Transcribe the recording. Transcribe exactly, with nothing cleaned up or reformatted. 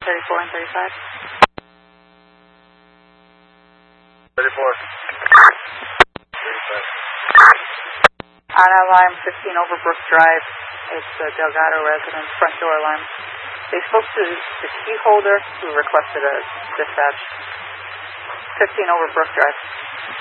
thirty-four and thirty-five. thirty-four. On alarm fifteen Overbrook Drive. It's the Delgado residence, front door alarm. They spoke to the key holder who requested a dispatch. fifteen Overbrook Drive.